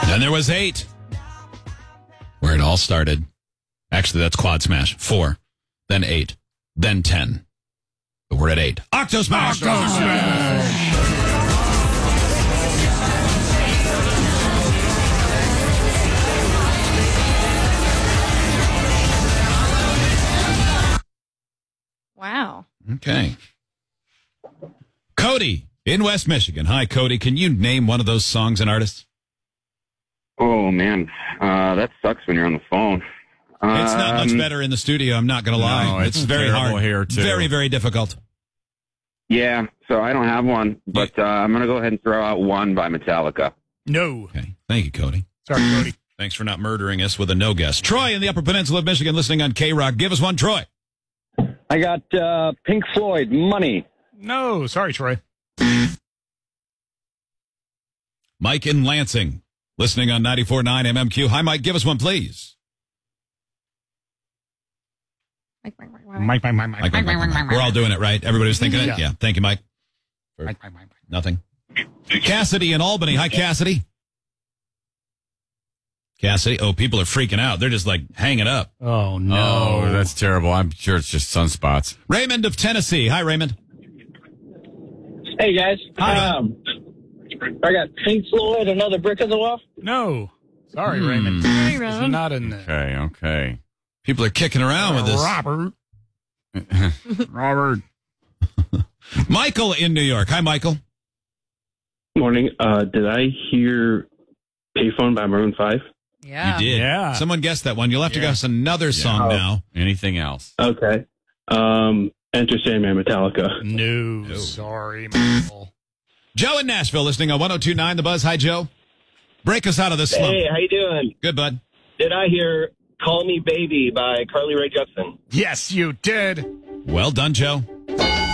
Then there was 8, where it all started. Actually, that's Quad Smash. 4, then 8, then 10. But we're at 8. Octo Smash! Octo Smash! Wow. Okay. Cody in West Michigan. Hi, Cody. Can you name one of those songs and artists? Oh, man. That sucks when you're on the phone. It's not much better in the studio, I'm not going to lie. No, it's very hard. Here, too. Very, very difficult. Yeah, so I don't have one, but I'm going to go ahead and throw out One by Metallica. No. Okay. Thank you, Cody. Sorry, Cody. Thanks for not murdering us with a no guess. Troy in the Upper Peninsula of Michigan listening on K-Rock. Give us one, Troy. I got Pink Floyd, Money. No. Sorry, Troy. Mike in Lansing listening on 94.9 MMQ. Hi, Mike. Give us one, please. Mike. We're all doing it, right? Everybody was thinking it? Yeah. Yeah. Thank you, Mike. Nothing. Cassidy in Albany. Hi, Cassidy. Cassidy. Oh, people are freaking out. They're just like hanging up. Oh, no. Oh, that's terrible. I'm sure it's just sunspots. Raymond of Tennessee. Hi, Raymond. Hey, guys. Hi. I got Pink Floyd, Another Brick in the Wall. No. Sorry, Raymond. Sorry, It's Raymond. not in there. Okay. People are kicking around with this. Robert. Robert. Michael in New York. Hi, Michael. Morning. Did I hear Payphone by Maroon 5? Yeah. You did. Yeah. Someone guessed that one. You'll have to guess another song now. Anything else? Okay. Enter Sandman, Metallica. No. Sorry, Michael. Joe in Nashville listening on 102.9 The Buzz. Hi, Joe. Break us out of this slump. Hey, how you doing? Good, bud. Did I hear Call Me Baby by Carly Rae Jepsen? Yes, you did. Well done, Joe.